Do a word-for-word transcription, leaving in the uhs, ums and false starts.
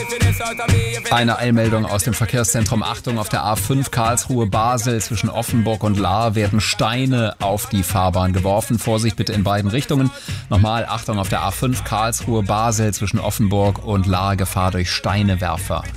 Eine Eilmeldung aus dem Verkehrszentrum. Achtung, auf der A fünf Karlsruhe-Basel zwischen Offenburg und Lahr werden Steine auf die Fahrbahn geworfen. Vorsicht bitte in beiden Richtungen. Nochmal, Achtung, auf der A fünf Karlsruhe-Basel zwischen Offenburg und Lahr, Gefahr durch Steinewerfer.